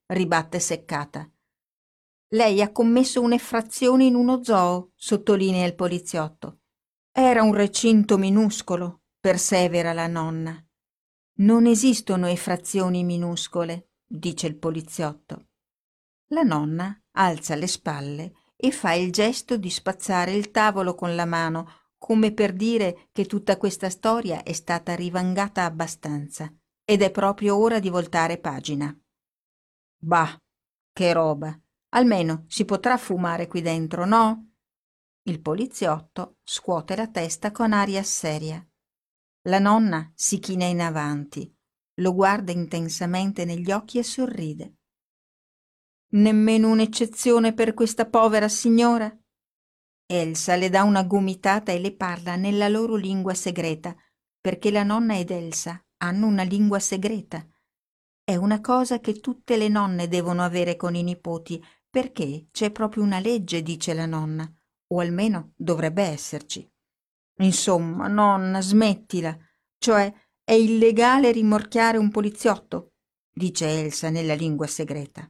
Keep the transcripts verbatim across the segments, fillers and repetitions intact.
ribatte seccata. Lei ha commesso un'effrazione in uno zoo, sottolinea il poliziotto. Era un recinto minuscolo, persevera la nonna. Non esistono effrazioni minuscole, dice il poliziotto. La nonna alza le spalle e fa il gesto di spazzare il tavolo con la mano, come per dire che tutta questa storia è stata rivangata abbastanza ed è proprio ora di voltare pagina. Bah, che roba! Almeno si potrà fumare qui dentro, no? Il poliziotto scuote la testa con aria seria. La nonna si china in avanti, lo guarda intensamente negli occhi e sorride. Nemmeno un'eccezione per questa povera signora? Elsa le dà una gomitata e le parla nella loro lingua segreta, perché la nonna ed Elsa hanno una lingua segreta. È una cosa che tutte le nonne devono avere con i nipoti, perché c'è proprio una legge, dice la nonna, o almeno dovrebbe esserci. Insomma, nonna, smettila. Cioè, è illegale rimorchiare un poliziotto, dice Elsa nella lingua segreta.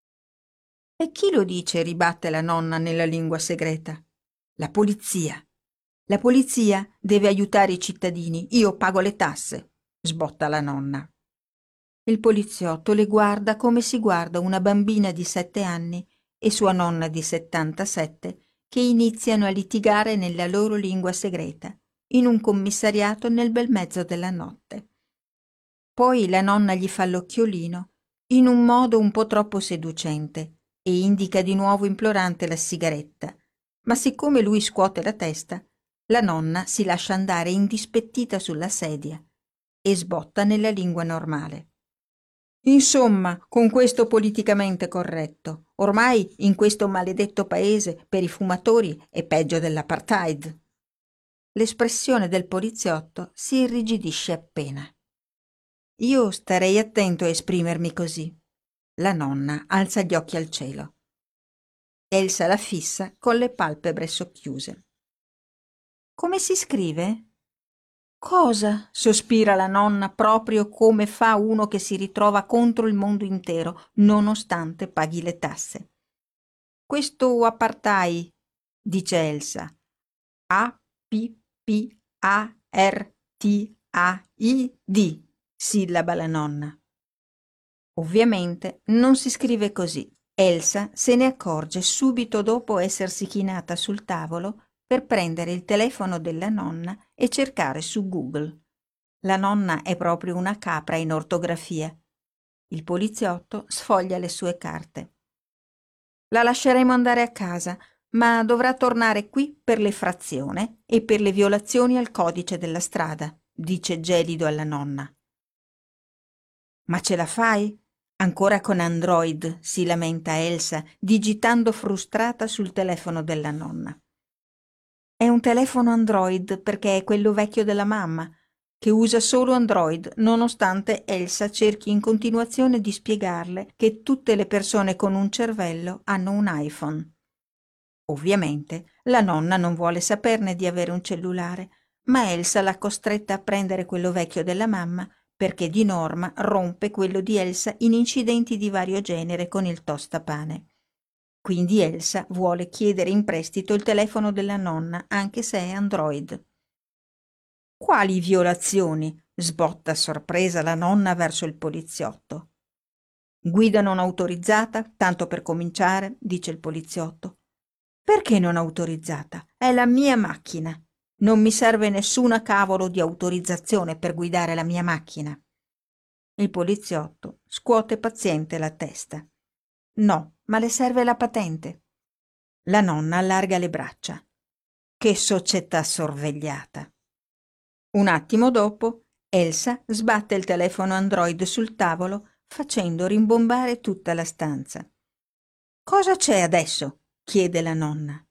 E chi lo dice? Ribatte la nonna nella lingua segreta. La polizia. La polizia deve aiutare i cittadini. Io pago le tasse, sbotta la nonna. Il poliziotto le guarda come si guarda una bambina di sette anni e sua nonna di settantasette che iniziano a litigare nella loro lingua segreta, in un commissariato nel bel mezzo della notte. Poi la nonna gli fa l'occhiolino, in un modo un po' troppo seducente, e indica di nuovo implorante la sigaretta, ma siccome lui scuote la testa, la nonna si lascia andare indispettita sulla sedia e sbotta nella lingua normale. Insomma, con questo politicamente corretto, ormai in questo maledetto paese per i fumatori è peggio dell'apartheid. L'espressione del poliziotto si irrigidisce appena. Io starei attento a esprimermi così. La nonna alza gli occhi al cielo. Elsa la fissa con le palpebre socchiuse. Come si scrive? Cosa? Sospira la nonna proprio come fa uno che si ritrova contro il mondo intero, nonostante paghi le tasse. Questo apartheid, dice Elsa. A P P A R T A I D, sillaba la nonna. Ovviamente non si scrive così. Elsa se ne accorge subito dopo essersi chinata sul tavolo per prendere il telefono della nonna e cercare su Google. La nonna è proprio una capra in ortografia. Il poliziotto sfoglia le sue carte. La lasceremo andare a casa, ma dovrà tornare qui per l'effrazione e per le violazioni al codice della strada, dice gelido alla nonna. Ma ce la fai? Ancora con Android, si lamenta Elsa, digitando frustrata sul telefono della nonna. È un telefono Android perché è quello vecchio della mamma, che usa solo Android, nonostante Elsa cerchi in continuazione di spiegarle che tutte le persone con un cervello hanno un iPhone. Ovviamente la nonna non vuole saperne di avere un cellulare, ma Elsa l'ha costretta a prendere quello vecchio della mamma perché di norma rompe quello di Elsa in incidenti di vario genere con il tostapane. Quindi Elsa vuole chiedere in prestito il telefono della nonna, anche se è Android. Quali violazioni? Sbotta sorpresa la nonna verso il poliziotto. Guida non autorizzata, tanto per cominciare, dice il poliziotto. Perché non autorizzata? È la mia macchina. Non mi serve nessuna cavolo di autorizzazione per guidare la mia macchina. Il poliziotto scuote paziente la testa. No, ma le serve la patente. La nonna allarga le braccia. Che società sorvegliata. Un attimo dopo, Elsa sbatte il telefono Android sul tavolo, facendo rimbombare tutta la stanza. Cosa c'è adesso? Chiede la nonna.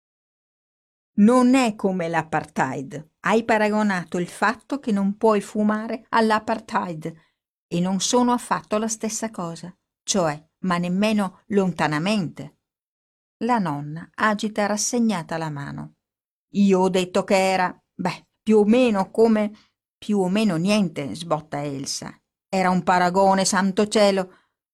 Non è come l'apartheid. Hai paragonato il fatto che non puoi fumare all'apartheid e non sono affatto la stessa cosa, cioè, ma nemmeno lontanamente. La nonna agita rassegnata la mano. Io ho detto che era, beh, più o meno come... Più o meno niente, sbotta Elsa. Era un paragone, santo cielo.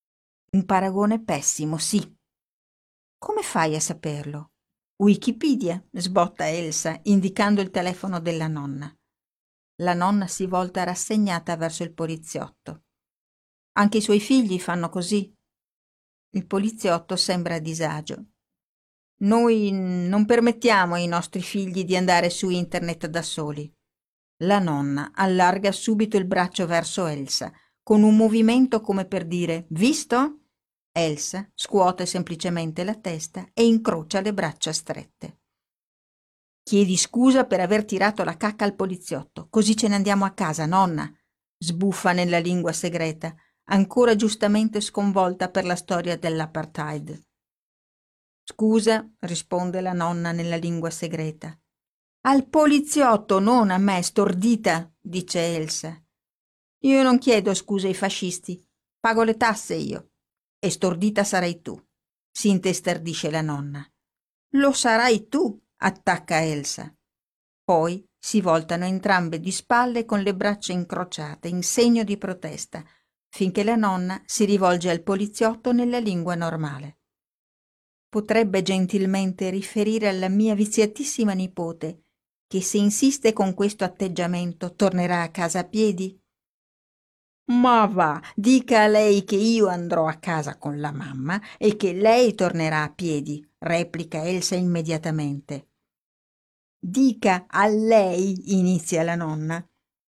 Un paragone pessimo, sì. Come fai a saperlo? Wikipedia, sbotta Elsa, indicando il telefono della nonna. La nonna si volta rassegnata verso il poliziotto. Anche i suoi figli fanno così. Il poliziotto sembra a disagio. Noi non permettiamo ai nostri figli di andare su internet da soli. La nonna allarga subito il braccio verso Elsa, con un movimento come per dire «Visto?» Elsa scuote semplicemente la testa e incrocia le braccia strette. «Chiedi scusa per aver tirato la cacca al poliziotto, così ce ne andiamo a casa, nonna», sbuffa nella lingua segreta, ancora giustamente sconvolta per la storia dell'apartheid. «Scusa», risponde la nonna nella lingua segreta. «Al poliziotto, non a me, stordita», dice Elsa. «Io non chiedo scuse ai fascisti, pago le tasse io. E stordita sarai tu», si intestardisce la nonna. «Lo sarai tu», attacca Elsa. Poi si voltano entrambe di spalle con le braccia incrociate in segno di protesta, finché la nonna si rivolge al poliziotto nella lingua normale. «Potrebbe gentilmente riferire alla mia viziatissima nipote che se insiste con questo atteggiamento tornerà a casa a piedi?» «Ma va, dica a lei che io andrò a casa con la mamma e che lei tornerà a piedi», replica Elsa immediatamente. «Dica a lei», inizia la nonna.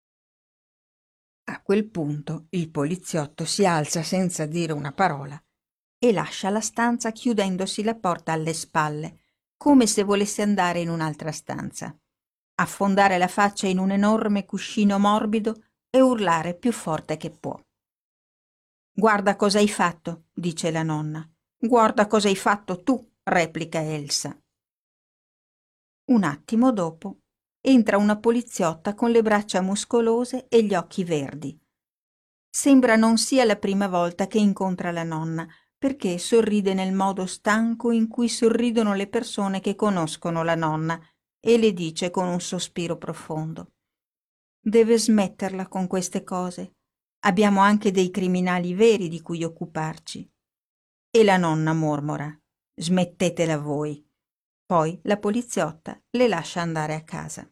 A quel punto il poliziotto si alza senza dire una parola e lascia la stanza chiudendosi la porta alle spalle, come se volesse andare in un'altra stanza, affondare la faccia in un enorme cuscino morbido e urlare più forte che può. «Guarda cosa hai fatto», dice la nonna. «Guarda cosa hai fatto tu», replica Elsa. Un attimo dopo entra una poliziotta con le braccia muscolose e gli occhi verdi. Sembra non sia la prima volta che incontra la nonna, perché sorride nel modo stanco in cui sorridono le persone che conoscono la nonna e le dice con un sospiro profondo: «Deve smetterla con queste cose. Abbiamo anche dei criminali veri di cui occuparci». E la nonna mormora: «Smettetela voi». Poi la poliziotta le lascia andare a casa.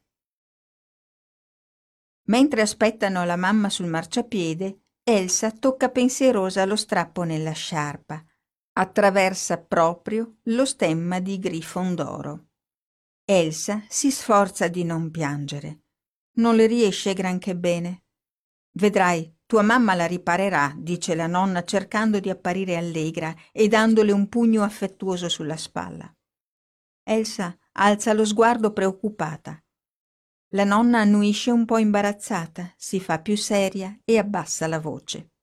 Mentre aspettano la mamma sul marciapiede, Elsa tocca pensierosa lo strappo nella sciarpa. Attraversa proprio lo stemma di Grifondoro. Elsa si sforza di non piangere. Non le riesce granché bene. «Vedrai, tua mamma la riparerà», dice la nonna cercando di apparire allegra e dandole un pugno affettuoso sulla spalla. Elsa alza lo sguardo preoccupata. La nonna annuisce un po' imbarazzata, si fa più seria e abbassa la voce.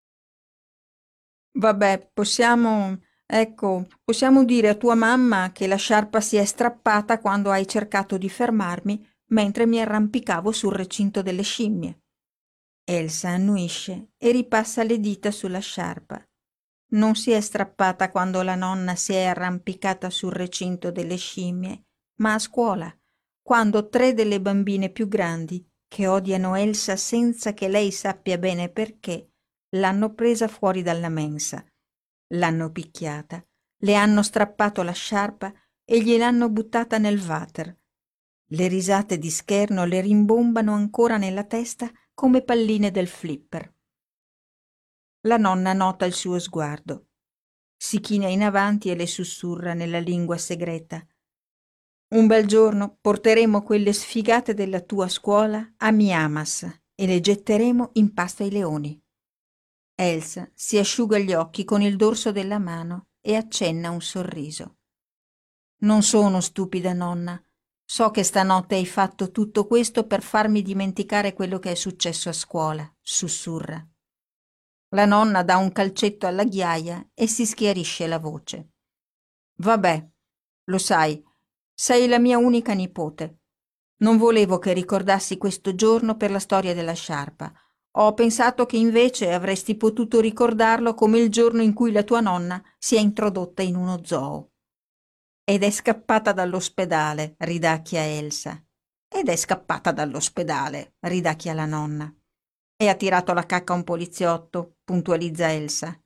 «Vabbè, possiamo, ecco, possiamo dire a tua mamma che la sciarpa si è strappata quando hai cercato di fermarmi mentre mi arrampicavo sul recinto delle scimmie». Elsa annuisce e ripassa le dita sulla sciarpa. Non si è strappata quando la nonna si è arrampicata sul recinto delle scimmie, ma a scuola, quando tre delle bambine più grandi, che odiano Elsa senza che lei sappia bene perché, l'hanno presa fuori dalla mensa, l'hanno picchiata, le hanno strappato la sciarpa e gliel'hanno buttata nel water. Le risate di scherno le rimbombano ancora nella testa come palline del flipper. La nonna nota il suo sguardo. Si china in avanti e le sussurra nella lingua segreta: «Un bel giorno porteremo quelle sfigate della tua scuola a Miamas e le getteremo in pasta ai leoni». Elsa si asciuga gli occhi con il dorso della mano e accenna un sorriso. «Non sono stupida, nonna. So che stanotte hai fatto tutto questo per farmi dimenticare quello che è successo a scuola», sussurra. La nonna dà un calcetto alla ghiaia e si schiarisce la voce. «Vabbè, lo sai, sei la mia unica nipote. Non volevo che ricordassi questo giorno per la storia della sciarpa. Ho pensato che invece avresti potuto ricordarlo come il giorno in cui la tua nonna si è introdotta in uno zoo». «Ed è scappata dall'ospedale», ridacchia Elsa. «Ed è scappata dall'ospedale», ridacchia la nonna. «E ha tirato la cacca a un poliziotto», puntualizza Elsa.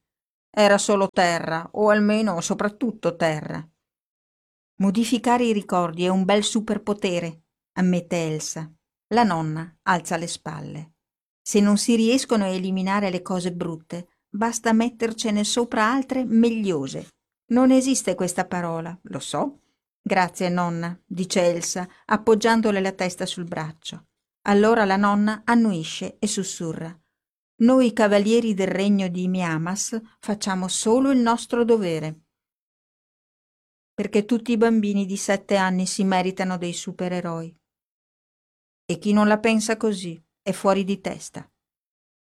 Era solo terra, o almeno soprattutto terra. Modificare i ricordi è un bel superpotere, ammette Elsa. La nonna alza le spalle. Se non si riescono a eliminare le cose brutte, basta mettercene sopra altre megliose. Non esiste questa parola, lo so. Grazie, nonna, dice Elsa, appoggiandole la testa sul braccio. Allora la nonna annuisce e sussurra. Noi cavalieri del regno di Miamas facciamo solo il nostro dovere. Perché tutti i bambini di sette anni si meritano dei supereroi. E chi non la pensa così è fuori di testa.